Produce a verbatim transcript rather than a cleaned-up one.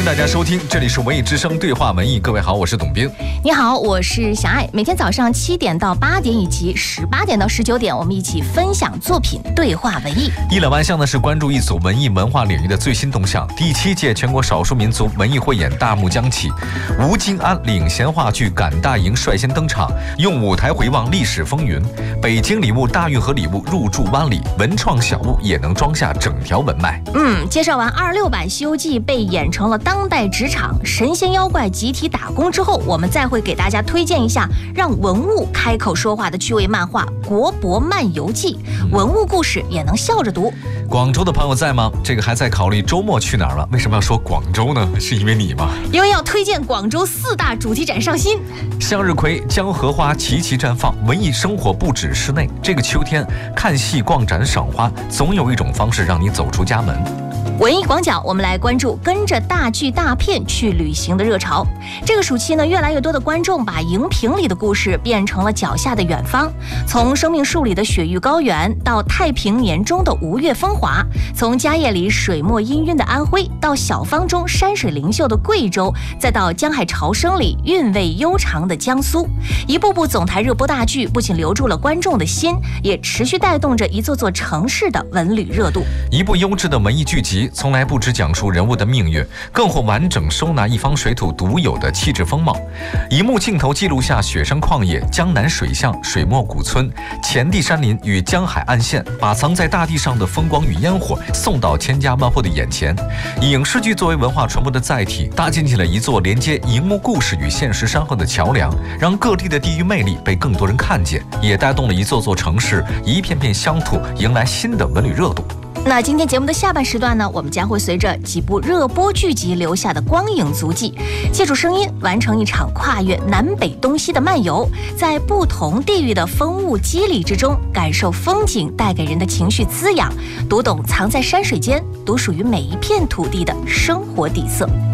迎大家收听，这里是文艺之声对话文艺。各位好，我是董斌。 你好，我是小爱。每天早上七点到八点以及十八点到十九点，我们一起分享作品，对话文艺。 一览万象呢是关注一组文艺文化领域的最新动向。第七届全国少数民族文艺汇演大幕将起，吴京安领衔话剧《赶大营》率先登场，用舞台回望历史风云。北京礼物大运河礼物入驻湾里，文创小物也能装下整条文脉。 嗯，介绍完二六版《西游记》被演成了当代职场，神仙妖怪集体打工之后，我们再会给大家推荐一下让文物开口说话的趣味漫画《国博漫游记》，文物故事也能笑着读。 广州的朋友在吗？这个还在考虑周末去哪儿了？为什么要说广州呢？是因为你吗？ 因为要推荐广州四大主题展上新。 向日葵、江荷花齐齐绽放，文艺生活不止室内。这个秋天，看戏、逛展、赏花，总有一种方式让你走出家门。 文艺广角，我们来关注跟着大剧大片去旅行的热潮。这个暑期呢，越来越多的观众把荧屏里的故事变成了脚下的远方。从生命树里的雪域高原，到太平年中的吴越风华；从家业里水墨氤氲的安徽，到小芳中山水灵秀的贵州，再到江海潮生里韵味悠长的江苏。一部部总台热播大剧，不仅留住了观众的心，也持续带动着一座座城市的文旅热度。 一部优质的文艺剧集，从来不只讲述人物的命运，更会完整收纳一方水土独有的气质风貌。一幕镜头记录下雪山旷野、江南水巷、水墨古村、黔地山林与江海岸线，把藏在大地上的风光与烟火送到千家万户的眼前。以影视剧作为文化传播的载体，搭建起了一座连接荧幕故事与现实山河的桥梁，让各地的地域魅力被更多人看见，也带动了一座座城市、一片片乡土迎来新的文旅热度。 那今天节目的下半时段呢，我们将会随着几部热播剧集留下的光影足迹，借助声音完成一场跨越南北东西的漫游，在不同地域的风物肌理之中，感受风景带给人的情绪滋养，读懂藏在山水间、独属于每一片土地的生活底色。